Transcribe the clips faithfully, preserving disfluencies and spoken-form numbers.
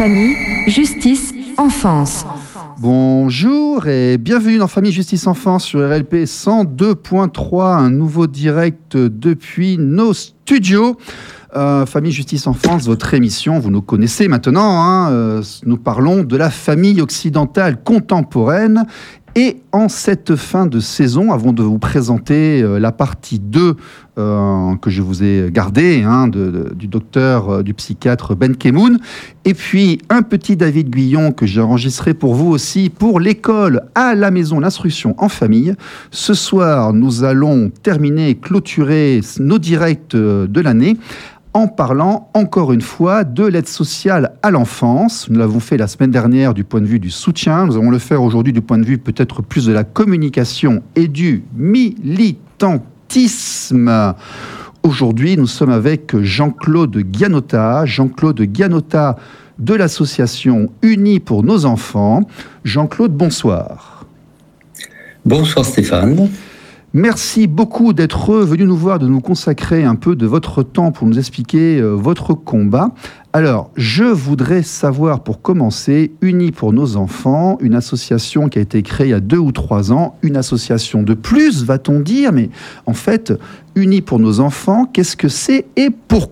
Famille, justice, enfance. Bonjour et bienvenue dans Famille, Justice, Enfance sur R L P cent deux point trois, un nouveau direct depuis nos studios. Euh, Famille, Justice, Enfance, votre émission, vous nous connaissez maintenant, hein, euh, nous parlons de la famille occidentale contemporaine. Et en cette fin de saison, avant de vous présenter euh, la partie deux euh, que je vous ai gardée, hein, de, de, du docteur, euh, du psychiatre Ben Kemoun, et puis un petit David Guyon que j'ai enregistré pour vous aussi pour l'école à la maison, l'instruction en famille. Ce soir, nous allons terminer et clôturer nos directs de l'année en parlant encore une fois de l'aide sociale à l'enfance. Nous l'avons fait la semaine dernière du point de vue du soutien. Nous allons le faire aujourd'hui du point de vue peut-être plus de la communication et du militantisme. Aujourd'hui, nous sommes avec Jean-Claude Gianotta. Jean-Claude Gianotta de l'association Unis pour nos enfants. Jean-Claude, bonsoir. Bonsoir Stéphane. Merci beaucoup d'être venu nous voir, de nous consacrer un peu de votre temps pour nous expliquer euh, votre combat. Alors, je voudrais savoir, pour commencer, Unis pour nos enfants, une association qui a été créée il y a deux ou trois ans, une association de plus, va-t-on dire, mais en fait, Unis pour nos enfants, qu'est-ce que c'est et pourquoi ?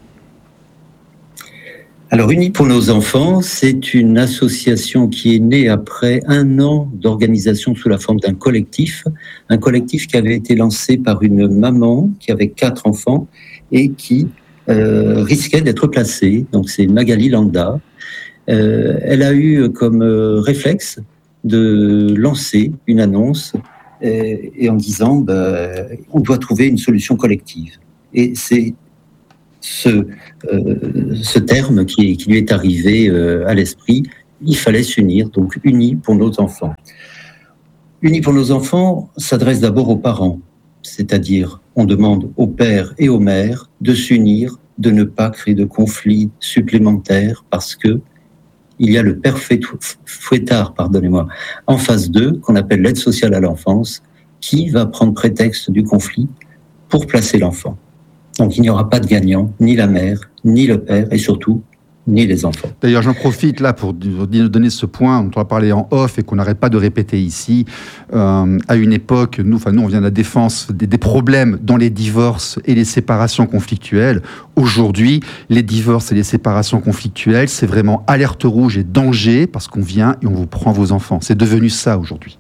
Alors, Unis pour nos enfants, c'est une association qui est née après un an d'organisation sous la forme d'un collectif, un collectif qui avait été lancé par une maman qui avait quatre enfants et qui euh, risquait d'être placée. Donc, c'est Magali Landa. Euh, elle a eu comme euh, réflexe de lancer une annonce et, et en disant bah, on doit trouver une solution collective. Et c'est Ce, euh, ce terme qui, qui lui est arrivé euh, à l'esprit, il fallait s'unir, donc unis pour nos enfants. Unis pour nos enfants s'adresse d'abord aux parents, c'est-à-dire on demande aux pères et aux mères de s'unir, de ne pas créer de conflits supplémentaires parce que il y a le père fouettard, pardonnez-moi, en face d'eux, qu'on appelle l'aide sociale à l'enfance, qui va prendre prétexte du conflit pour placer l'enfant. Donc il n'y aura pas de gagnant, ni la mère, ni le père, et surtout, ni les enfants. D'ailleurs, j'en profite là pour donner ce point dont on a parlé en off et qu'on n'arrête pas de répéter ici. Euh, à une époque, nous, enfin nous, on vient de la défense des, des problèmes dans les divorces et les séparations conflictuelles. Aujourd'hui, les divorces et les séparations conflictuelles, c'est vraiment alerte rouge et danger parce qu'on vient et on vous prend vos enfants. C'est devenu ça aujourd'hui.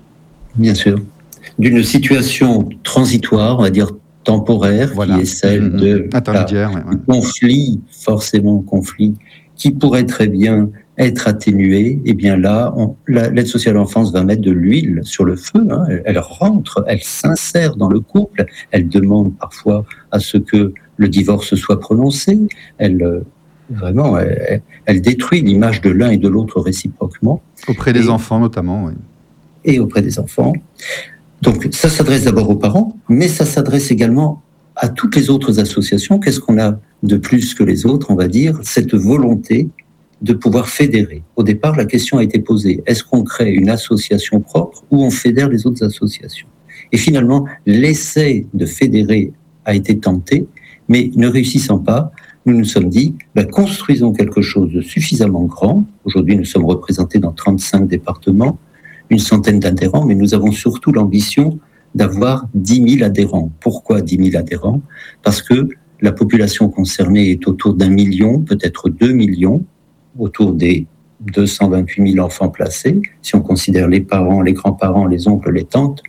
Bien sûr. D'une situation transitoire, on va dire temporaire, voilà, qui est celle de intermédiaire, ouais, ouais. conflit, forcément conflit, qui pourrait très bien être atténué. Et bien là, on, la, l'aide sociale à l'enfance va mettre de l'huile sur le feu. Hein, elle, elle rentre, elle s'insère dans le couple. Elle demande parfois à ce que le divorce soit prononcé. Elle vraiment, elle, elle détruit l'image de l'un et de l'autre réciproquement. Auprès des et, enfants notamment. Oui. Et auprès des enfants. Donc, ça s'adresse d'abord aux parents, mais ça s'adresse également à toutes les autres associations. Qu'est-ce qu'on a de plus que les autres, on va dire ? Cette volonté de pouvoir fédérer. Au départ, la question a été posée. Est-ce qu'on crée une association propre ou on fédère les autres associations ? Et finalement, l'essai de fédérer a été tenté, mais ne réussissant pas, nous nous sommes dit, ben, construisons quelque chose de suffisamment grand. Aujourd'hui, nous sommes représentés dans trente-cinq départements, une centaine d'adhérents, mais nous avons surtout l'ambition d'avoir dix mille adhérents. Pourquoi dix mille adhérents ? Parce que la population concernée est autour d'un million, peut-être deux millions, autour des deux cent vingt-huit mille enfants placés. Si on considère les parents, les grands-parents, les oncles, les tantes,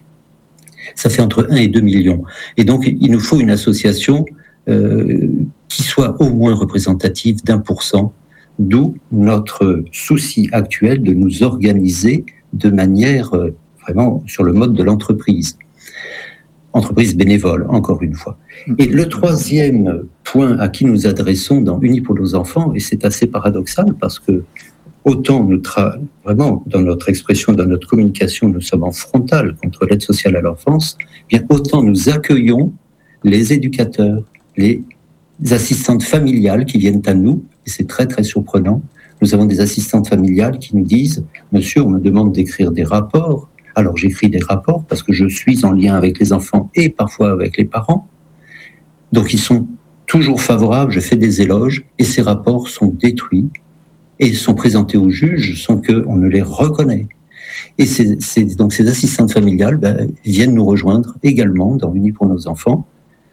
ça fait entre un et deux millions. Et donc, il nous faut une association euh, qui soit au moins représentative d'un pour cent, d'où notre souci actuel de nous organiser de manière euh, vraiment sur le mode de l'entreprise. Entreprise bénévole, encore une fois. Et le troisième point à qui nous adressons dans Unis pour nos enfants, et c'est assez paradoxal parce que autant nous tra- vraiment dans notre expression, dans notre communication, nous sommes en frontal contre l'aide sociale à l'enfance, bien autant nous accueillons les éducateurs, les assistantes familiales qui viennent à nous, et c'est très très surprenant. Nous avons des assistantes familiales qui nous disent « Monsieur, on me demande d'écrire des rapports. Alors j'écris des rapports parce que je suis en lien avec les enfants et parfois avec les parents. Donc ils sont toujours favorables, je fais des éloges et ces rapports sont détruits et sont présentés au juge sans qu'on ne les reconnaît. Et c'est, c'est, donc ces assistantes familiales ben, viennent nous rejoindre également dans Unis pour nos enfants.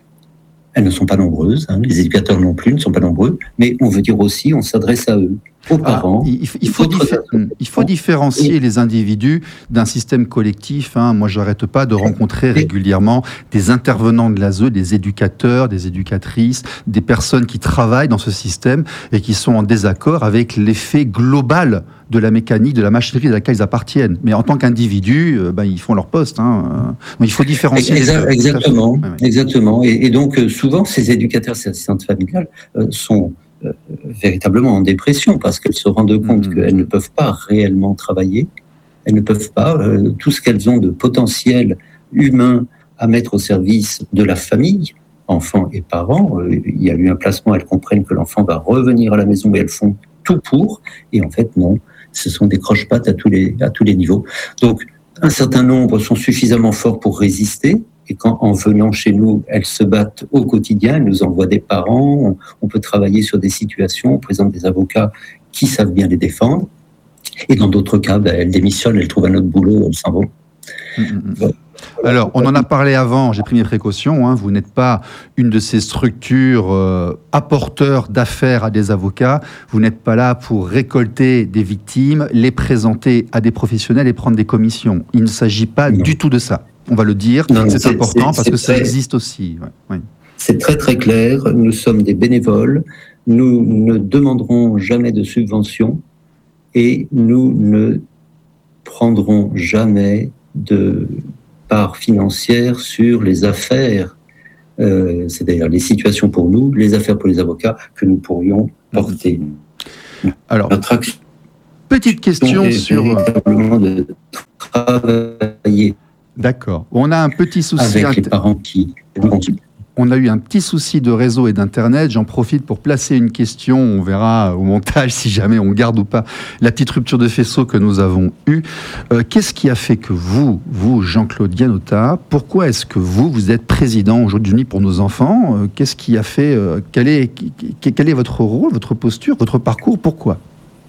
Elles ne sont pas nombreuses, hein, les éducateurs non plus ne sont pas nombreux, mais on veut dire aussi, on s'adresse à eux, aux ah, parents. Il, il, faut, diffé- il faut différencier et... les individus d'un système collectif. Hein. Moi, je n'arrête pas de rencontrer régulièrement des intervenants de l'A S E, des éducateurs, des éducatrices, des personnes qui travaillent dans ce système et qui sont en désaccord avec l'effet global de la mécanique, de la machinerie à laquelle ils appartiennent. Mais en tant qu'individus, euh, ben, ils font leur poste. Hein. Donc, il faut différencier. Exa- les exactement, ouais, ouais. exactement. Et, et donc, euh, souvent, ces éducateurs, ces assistantes familiales euh, sont euh, véritablement en dépression parce qu'elles se rendent compte mmh. qu'elles ne peuvent pas réellement travailler. Elles ne peuvent pas. Euh, tout ce qu'elles ont de potentiel humain à mettre au service de la famille, enfants et parents. Euh, il y a eu un placement, elles comprennent que l'enfant va revenir à la maison et elles font tout pour. Et en fait, non. Ce sont des croche-pattes à tous les, à tous les niveaux. Donc, un certain nombre sont suffisamment forts pour résister. Et quand, en venant chez nous, elles se battent au quotidien, elles nous envoient des parents, on, on peut travailler sur des situations, on présente des avocats qui savent bien les défendre. Et dans d'autres cas, ben, elles démissionnent, elles trouvent un autre boulot, elles s'en vont. Mmh, mmh. Bon. Alors, on en a parlé avant, j'ai pris mes précautions, hein, vous n'êtes pas une de ces structures euh, apporteurs d'affaires à des avocats, vous n'êtes pas là pour récolter des victimes, les présenter à des professionnels et prendre des commissions. Il ne s'agit pas non. du tout de ça, on va le dire, non, c'est, c'est important c'est, parce c'est que très, ça existe aussi. Ouais, oui. C'est très très clair, nous sommes des bénévoles, nous ne demanderons jamais de subventions et nous ne prendrons jamais de part financière sur les affaires, euh, c'est-à-dire les situations pour nous, les affaires pour les avocats que nous pourrions porter. Alors, notre action petite question sur de travailler. D'accord. On a un petit souci avec inter... les parents qui On a eu un petit souci de réseau et d'internet. J'en profite pour placer une question. On verra au montage si jamais on garde ou pas la petite rupture de faisceau que nous avons eue. Euh, qu'est-ce qui a fait que vous, vous Jean-Claude Gianotta, pourquoi est-ce que vous, vous êtes président aujourd'hui pour nos enfants ? euh, Qu'est-ce qui a fait euh, quel est, quel est votre rôle, votre posture, votre parcours ? Pourquoi ?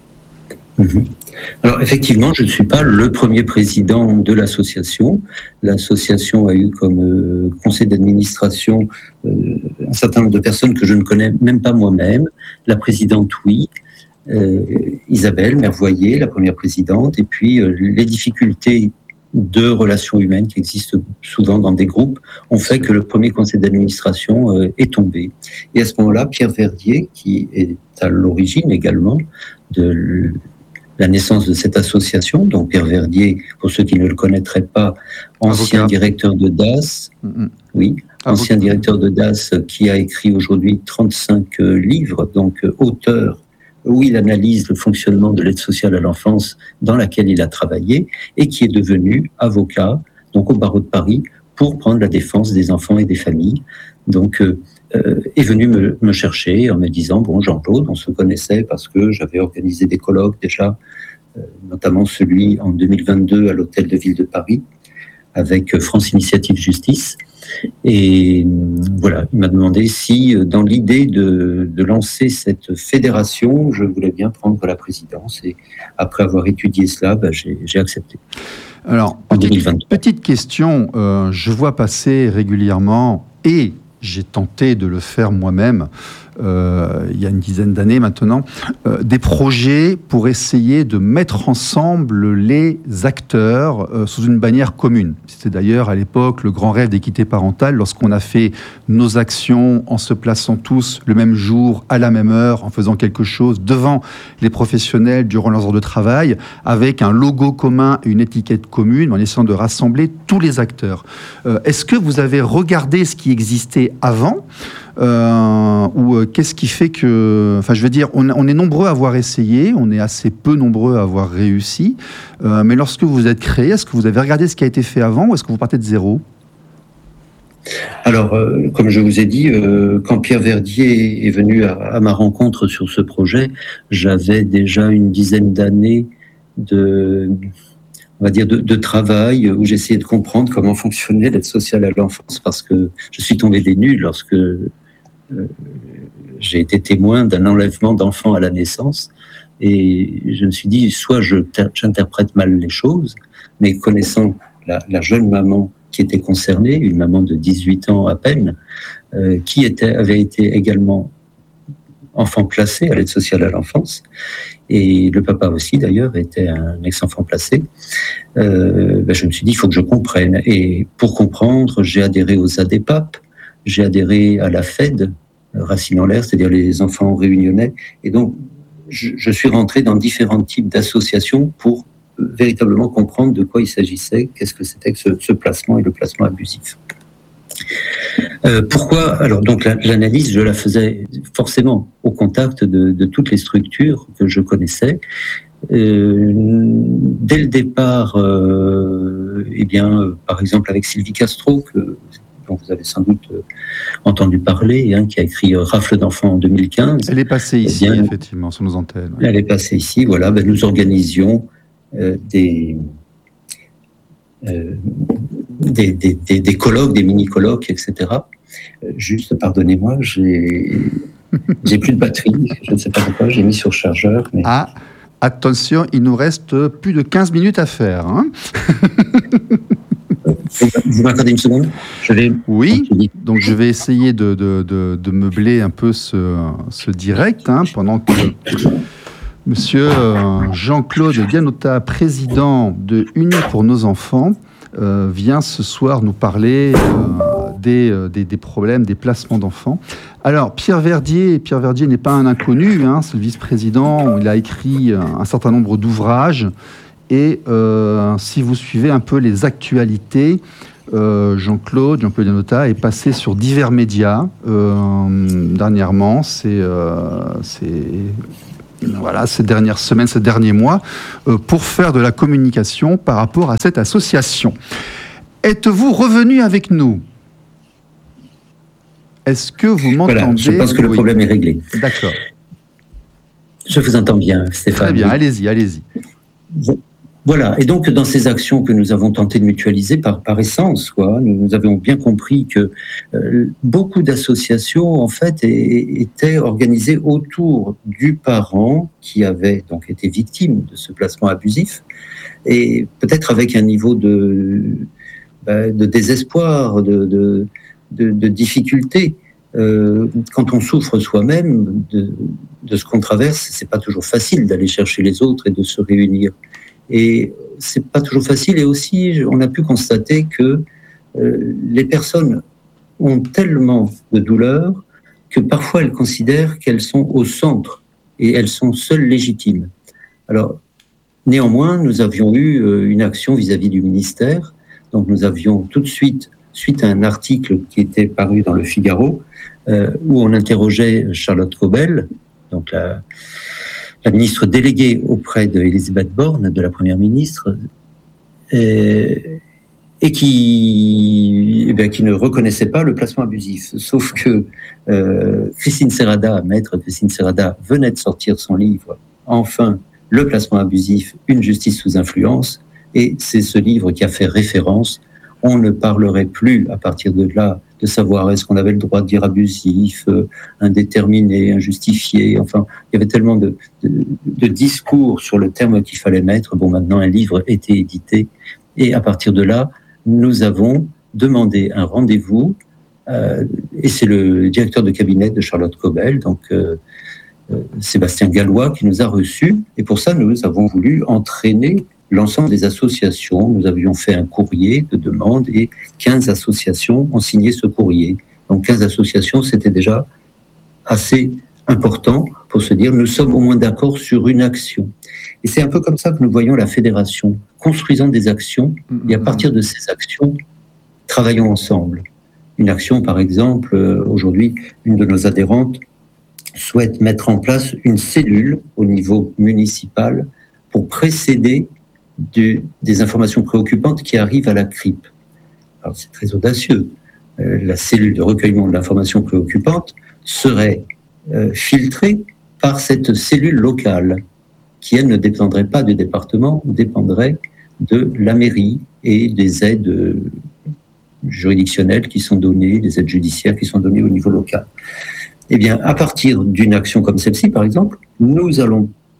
Mmh. Alors effectivement, je ne suis pas le premier président de l'association. L'association a eu comme euh, conseil d'administration euh, un certain nombre de personnes que je ne connais même pas moi-même. La présidente, oui, euh, Isabelle Mervoyer, la première présidente, et puis euh, les difficultés de relations humaines qui existent souvent dans des groupes ont fait que le premier conseil d'administration euh, est tombé. Et à ce moment-là, Pierre Verdier, qui est à l'origine également de la naissance de cette association, donc Pierre Verdier, pour ceux qui ne le connaîtraient pas, ancien Avocat. directeur de D A S, mm-hmm. oui, Avocat. ancien directeur de D A S qui a écrit aujourd'hui trente-cinq livres, donc auteur, où il analyse le fonctionnement de l'aide sociale à l'enfance dans laquelle il a travaillé, et qui est devenu avocat, donc au barreau de Paris, pour prendre la défense des enfants et des familles. Donc, euh, euh, est venu me, me chercher en me disant, bon, Jean-Claude, on se connaissait parce que j'avais organisé des colloques déjà, euh, notamment celui en deux mille vingt-deux à l'Hôtel de Ville de Paris, avec France Initiative Justice. Et voilà, il m'a demandé si, dans l'idée de, de lancer cette fédération, je voulais bien prendre la présidence. Et après avoir étudié cela, bah, j'ai, j'ai accepté. Alors, petite, petite question, euh, je vois passer régulièrement, et j'ai tenté de le faire moi-même, euh, il y a une dizaine d'années maintenant, euh, des projets pour essayer de mettre ensemble les acteurs euh, sous une bannière commune. C'était d'ailleurs à l'époque le grand rêve d'équité parentale, lorsqu'on a fait nos actions en se plaçant tous le même jour, à la même heure, en faisant quelque chose devant les professionnels durant leurs heures de travail, avec un logo commun et une étiquette commune, en essayant de rassembler tous les acteurs. Euh, est-ce que vous avez regardé ce qui existait avant ? Euh, ou euh, qu'est-ce qui fait que... Enfin, je veux dire, on, on est nombreux à avoir essayé, on est assez peu nombreux à avoir réussi, euh, mais lorsque vous êtes créé, est-ce que vous avez regardé ce qui a été fait avant ou est-ce que vous partez de zéro ? Alors, euh, comme je vous ai dit, euh, quand Pierre Verdier est venu à, à ma rencontre sur ce projet, j'avais déjà une dizaine d'années de... on va dire, de, de travail, où j'essayais de comprendre comment fonctionnait l'aide sociale à l'enfance, parce que je suis tombé des nues lorsque euh, j'ai été témoin d'un enlèvement d'enfants à la naissance. Et je me suis dit, soit je, j'interprète mal les choses, mais connaissant la, la jeune maman qui était concernée, une maman de dix-huit ans à peine, euh, qui était, avait été également enfant placé à l'aide sociale à l'enfance, et le papa aussi d'ailleurs était un ex-enfant placé, euh, ben je me suis dit, il faut que je comprenne. Et pour comprendre, j'ai adhéré aux ADEPAP, j'ai adhéré à la F E D, Racine en l'air, c'est-à-dire les enfants réunionnais, et donc je, je suis rentré dans différents types d'associations pour véritablement comprendre de quoi il s'agissait, qu'est-ce que c'était que ce, ce placement et le placement abusif. Euh, pourquoi ? Alors, donc, la, l'analyse, je la faisais forcément au contact de, de toutes les structures que je connaissais. Euh, dès le départ, euh, eh bien, euh, par exemple, avec Sylvie Castro, que, dont vous avez sans doute euh, entendu parler, hein, qui a écrit euh, Rafle d'enfants en deux mille quinze. Elle est passée ici, eh bien, effectivement, sur nos antennes. Ouais. Elle est passée ici, voilà. Ben, nous organisions euh, des. Euh, Des, des, des, des colloques, des mini-colloques, et cetera. Euh, juste, pardonnez-moi, j'ai, j'ai plus de batterie, je ne sais pas pourquoi, j'ai mis sur chargeur. Mais... Ah, attention, il nous reste plus de quinze minutes à faire. Hein. Vous m'accordez une seconde ? Je vais... Oui, donc je vais essayer de, de, de, de meubler un peu ce, ce direct, hein, pendant que Monsieur Jean-Claude Dianotta, président de Unis pour nos enfants, Euh, vient ce soir nous parler euh, des, euh, des, des problèmes, des placements d'enfants. Alors, Pierre Verdier, Pierre Verdier n'est pas un inconnu, hein, c'est le vice-président, il a écrit un, un certain nombre d'ouvrages, et euh, si vous suivez un peu les actualités, euh, Jean-Claude, Jean-Claude Dianotta est passé sur divers médias, euh, dernièrement, c'est... Euh, c'est Voilà, ces dernières semaines, ces derniers mois, euh, pour faire de la communication par rapport à cette association. Êtes-vous revenu avec nous ? Est-ce que vous m'entendez ? Voilà, je pense que le oui. problème est réglé. D'accord. Je vous entends bien, Stéphane. Très bien, allez-y, allez-y. Voilà, et donc dans ces actions que nous avons tenté de mutualiser par, par essence, quoi, nous, nous avions bien compris que euh, beaucoup d'associations en fait é, étaient organisées autour du parent qui avait donc été victime de ce placement abusif, et peut-être avec un niveau de, bah, de désespoir, de, de, de, de difficulté. Euh, quand on souffre soi-même de, de ce qu'on traverse, c'est pas toujours facile d'aller chercher les autres et de se réunir. Et c'est pas toujours facile. Et aussi, on a pu constater que euh, les personnes ont tellement de douleur que parfois elles considèrent qu'elles sont au centre et elles sont seules légitimes. Alors, néanmoins, nous avions eu euh, une action vis-à-vis du ministère. Donc, nous avions tout de suite, suite à un article qui était paru dans le Figaro, euh, où on interrogeait Charlotte Cobel, donc la la ministre déléguée auprès d'Elisabeth Borne, de la première ministre, et, et qui, eh bien, qui ne reconnaissait pas le placement abusif. Sauf que euh, Christine Serrada, maître Christine Serrada, venait de sortir son livre, enfin, Le placement abusif, une justice sous influence, et c'est ce livre qui a fait référence. On ne parlerait plus, à partir de là, de savoir est-ce qu'on avait le droit de dire abusif, euh, indéterminé, injustifié. Enfin, il y avait tellement de, de, de discours sur le terme qu'il fallait mettre. Bon, maintenant, un livre était édité. Et à partir de là, nous avons demandé un rendez-vous. Euh, et c'est le directeur de cabinet de Charlotte Cobel, donc euh, euh, Sébastien Gallois, qui nous a reçus. Et pour ça, nous avons voulu entraîner l'ensemble des associations. Nous avions fait un courrier de demande et quinze associations ont signé ce courrier. Donc quinze associations, c'était déjà assez important pour se dire nous sommes au moins d'accord sur une action. Et c'est un peu comme ça que nous voyons la fédération, construisant des actions, et à partir de ces actions, travaillons ensemble. Une action, par exemple, aujourd'hui, une de nos adhérentes souhaite mettre en place une cellule au niveau municipal pour précéder De, des informations préoccupantes qui arrivent à la C R I P. Alors c'est très audacieux. Euh, la cellule de recueillement de l'information préoccupante serait euh, filtrée par cette cellule locale qui, elle, ne dépendrait pas du département, dépendrait de la mairie et des aides euh, juridictionnelles qui sont données, des aides judiciaires qui sont données au niveau local. Eh bien, à partir d'une action comme celle-ci, par exemple, nous allons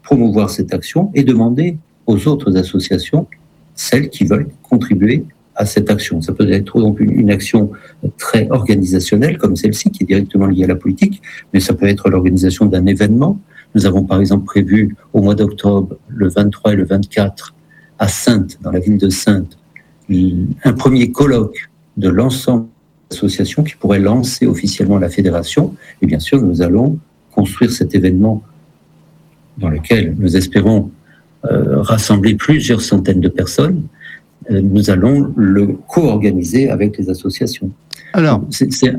promouvoir cette action et demander aux autres associations, celles qui veulent contribuer à cette action. Ça peut être donc une, une action très organisationnelle comme celle-ci, qui est directement liée à la politique, mais ça peut être l'organisation d'un événement. Nous avons par exemple prévu au mois d'octobre, le vingt-trois et le vingt-quatre, à Saintes, dans la ville de Saintes, un premier colloque de l'ensemble des associations qui pourrait lancer officiellement la fédération. Et bien sûr, nous allons construire cet événement dans lequel nous espérons euh, rassembler plusieurs centaines de personnes. Euh, nous allons le co-organiser avec les associations. Alors, c'est, c'est...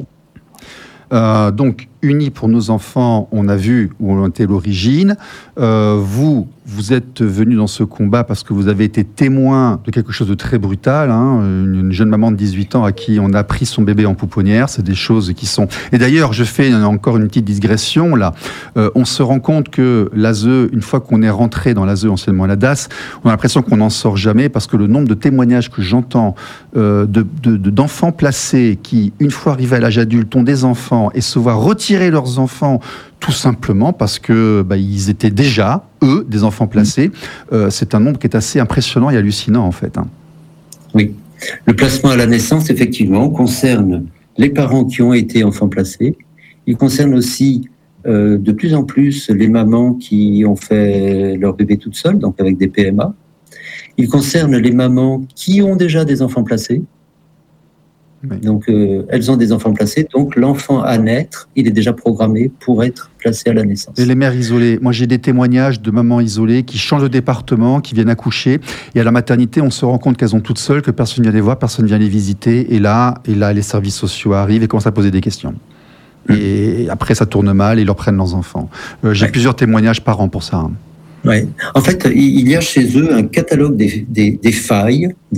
Euh, donc, Unis pour nos enfants, on a vu où on était l'origine. Euh, vous, vous êtes venu dans ce combat parce que vous avez été témoin de quelque chose de très brutal. Hein, une, une jeune maman de dix-huit ans à qui on a pris son bébé en pouponnière. C'est des choses qui sont... Et d'ailleurs, je fais encore une petite digression là. Euh, on se rend compte que l'A S E, une fois qu'on est rentré dans l'A S E, anciennement la D A S, on a l'impression qu'on n'en sort jamais parce que le nombre de témoignages que j'entends euh, de, de, de, d'enfants placés qui, une fois arrivés à l'âge adulte, ont des enfants et se voient retirer leurs enfants tout simplement parce que bah, ils étaient déjà, eux, des enfants placés. Euh, c'est un nombre qui est assez impressionnant et hallucinant, en fait. Hein. Oui. Le placement à la naissance, effectivement, concerne les parents qui ont été enfants placés. Il concerne aussi euh, de plus en plus les mamans qui ont fait leur bébé toutes seules, donc avec des P M A. Il concerne les mamans qui ont déjà des enfants placés. Oui. Donc, euh, elles ont des enfants placés. Donc, l'enfant à naître, il est déjà programmé pour être placé à la naissance. Et les mères isolées. Moi, j'ai des témoignages de mamans isolées qui changent de département, qui viennent accoucher. Et à la maternité, on se rend compte qu'elles ont toutes seules, que personne ne vient les voir, personne ne vient les visiter. Et là, et là, les services sociaux arrivent et commencent à poser des questions. Mmh. Et après, ça tourne mal et ils leur prennent leurs enfants. Euh, j'ai ouais. plusieurs témoignages par an pour ça. Hein. Ouais. En fait, il y a chez eux un catalogue des, des, des failles,